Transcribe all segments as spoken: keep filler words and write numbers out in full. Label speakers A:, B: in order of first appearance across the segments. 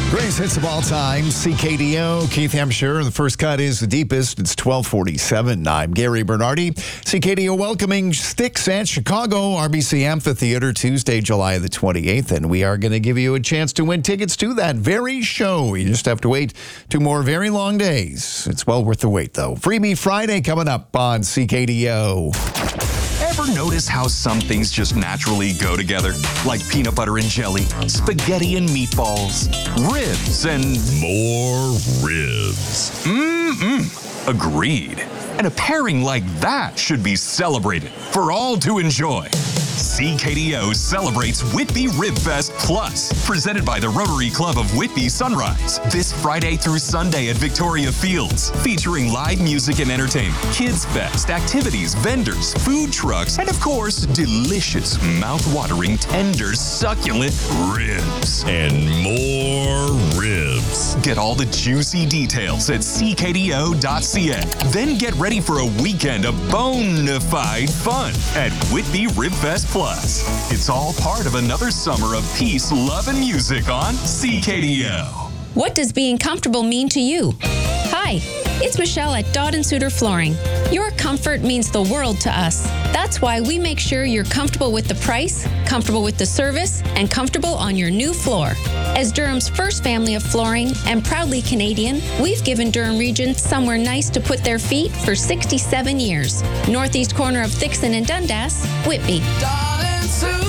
A: Greatest hits of all time, C K D O, Keith Hampshire. The first cut is the deepest. It's twelve forty-seven. I'm Gary Bernardi. C K D O welcoming Styx at Chicago R B C Amphitheater Tuesday, July the twenty-eighth. And we are going to give you a chance to win tickets to that very show. You just have to wait two more very long days. It's well worth the wait, though. Freebie Friday coming up on C K D O.
B: Ever notice how some things just naturally go together? Like peanut butter and jelly, spaghetti and meatballs, ribs and more ribs. Mmm-mm. Agreed. And a pairing like that should be celebrated for all to enjoy. C K D O celebrates Whitby Rib Fest Plus, presented by the Rotary Club of Whitby Sunrise, this Friday through Sunday at Victoria Fields, featuring live music and entertainment, kids fest, activities, vendors, food trucks, and of course, delicious, mouth-watering, tender, succulent ribs. And more ribs. Get all the juicy details at c k d o dot c a. Then get ready for a weekend of bona fide fun at Whitby Rib Fest Plus. It's all part of another summer of peace, love, and music on C K D O.
C: What does being comfortable mean to you? Hi, it's Michelle at Dodd and Suter Flooring. Your comfort means the world to us. That's why we make sure you're comfortable with the price, comfortable with the service, and comfortable on your new floor. As Durham's first family of flooring and proudly Canadian, we've given Durham Region somewhere nice to put their feet for sixty-seven years. Northeast corner of Thixon and Dundas, Whitby.
D: Dodd and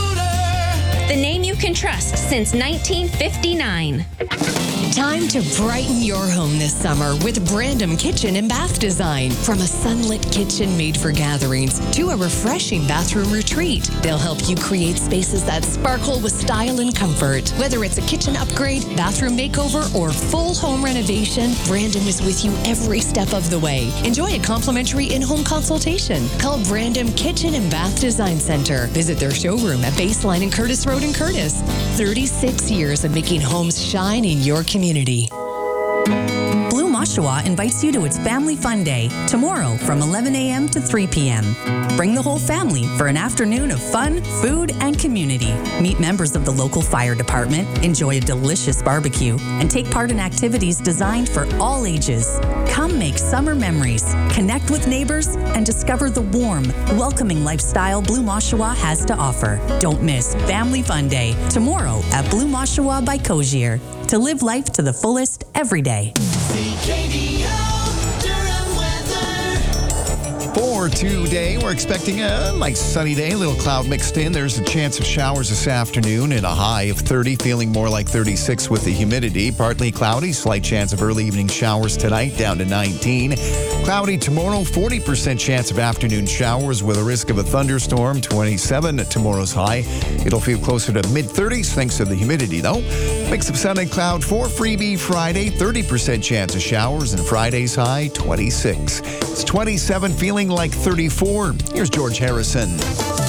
D: Suter.
C: The name you can trust since nineteen fifty-nine.
E: Time to brighten your home this summer with Brandom Kitchen and Bath Design. From a sunlit kitchen made for gatherings to a refreshing bathroom retreat, they'll help you create spaces that sparkle with style and comfort. Whether it's a kitchen upgrade, bathroom makeover, or full home renovation, Brandom is with you every step of the way. Enjoy a complimentary in-home consultation. Call Brandom Kitchen and Bath Design Center. Visit their showroom at Baseline and Curtis Road in Curtis. thirty-six years of making homes shine in your community.
F: Blue Oshawa invites you to its Family Fun Day tomorrow from eleven a m to three p m Bring the whole family for an afternoon of fun, food, and community. Meet members of the local fire department, enjoy a delicious barbecue, and take part in activities designed for all ages. Come make summer memories, connect with neighbors, and discover the warm, welcoming lifestyle Blue Oshawa has to offer. Don't miss Family Fun Day tomorrow at Blue Oshawa by Cozier. To live life to the fullest every day.
D: C K D O Durham weather.
A: For today, we're expecting a nice sunny day, a little cloud mixed in. There's a chance of showers this afternoon and a high of thirty, feeling more like thirty-six with the humidity. Partly cloudy, slight chance of early evening showers tonight, down to nineteen. Cloudy tomorrow, forty percent chance of afternoon showers with a risk of a thunderstorm, twenty-seven at tomorrow's high. It'll feel closer to mid thirties thanks to the humidity, though. Mix of sun and cloud for Freebie Friday, thirty percent chance of showers, and Friday's high, twenty-six. It's twenty-seven, feeling like thirty-four. Here's George Harrison.